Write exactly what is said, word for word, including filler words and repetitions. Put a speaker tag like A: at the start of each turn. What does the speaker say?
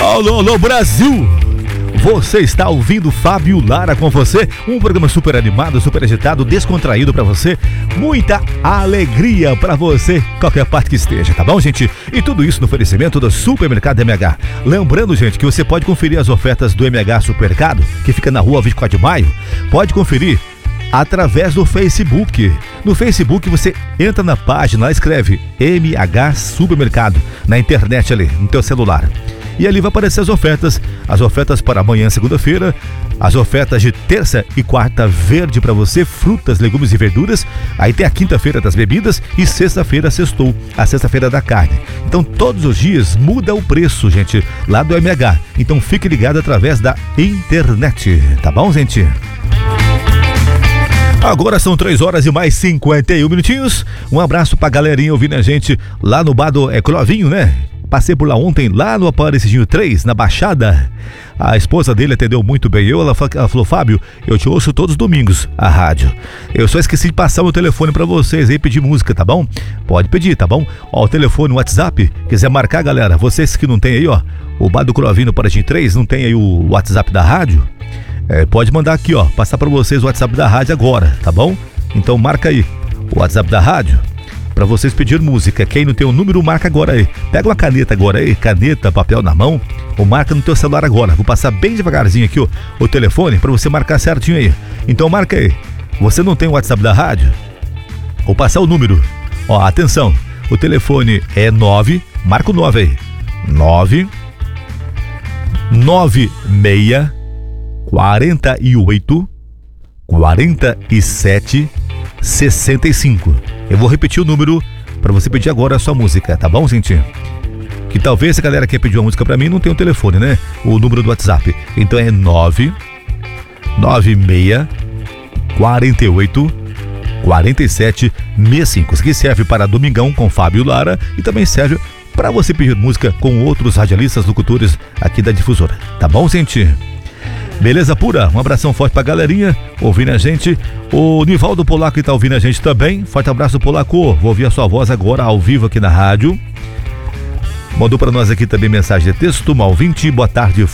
A: Alô, alô, Brasil! Você está ouvindo Fábio Lara com você, um programa super animado, super agitado, descontraído pra você, muita alegria pra você, qualquer parte que esteja, tá bom, gente? E tudo isso no oferecimento do Supermercado M H. Lembrando, gente, que você pode conferir as ofertas do M H Supermercado, que fica na rua vinte e quatro de maio, pode conferir através do Facebook. No Facebook você entra na página, lá escreve M H Supermercado, na internet ali, no teu celular. E ali vai aparecer as ofertas, as ofertas para amanhã, segunda-feira, as ofertas de terça e quarta verde para você, frutas, legumes e verduras. Aí tem a quinta-feira das bebidas e sexta-feira sextou, a sexta-feira da carne. Então todos os dias muda o preço, gente, lá do M H. Então fique ligado através da internet, tá bom, gente? Agora são três horas e mais cinquenta e um minutinhos. Um abraço pra galerinha ouvindo a gente lá no bar do é, Clovinho, né? Passei por lá ontem, lá no Aparecidinho três, na Baixada. A esposa dele atendeu muito bem eu. Ela falou, ela falou: Fábio, eu te ouço todos os domingos, a rádio. Eu só esqueci de passar o meu telefone pra vocês aí, pedir música, tá bom? Pode pedir, tá bom? Ó, o telefone, o WhatsApp, quiser marcar, galera, vocês que não tem aí, ó, o bar do Clovinho no Aparecidinho três, não tem aí o WhatsApp da rádio? É, pode mandar aqui, ó, passar pra vocês o WhatsApp da rádio agora, tá bom? Então marca aí o WhatsApp da rádio pra vocês pedir música. Quem não tem o número, marca agora aí. Pega uma caneta agora aí, caneta, papel na mão, ou marca no teu celular agora. Vou passar bem devagarzinho aqui ó, o telefone pra você marcar certinho aí. Então marca aí. Você não tem o WhatsApp da rádio? Vou passar o número. Ó, atenção, o telefone é nove, marca o nove aí. nove nove seis quarenta e oito quarenta e sete sessenta e cinco. Eu vou repetir o número pra você pedir agora a sua música, tá bom, gente? Que talvez a galera que pedir uma música pra mim não tem o telefone, né? O número do WhatsApp. Então é nove nove seis quarenta e oito quarenta e sete sessenta e cinco. Isso aqui serve para Domingão com Fábio Lara e também serve para você pedir música com outros radialistas, locutores aqui da Difusora. Tá bom, gente? Beleza pura? Um abração forte pra galerinha ouvindo a gente. O Nivaldo Polaco que tá ouvindo a gente também. Forte abraço, Polaco. Vou ouvir a sua voz agora ao vivo aqui na rádio. Mandou pra nós aqui também mensagem de texto. Malvinte, boa tarde,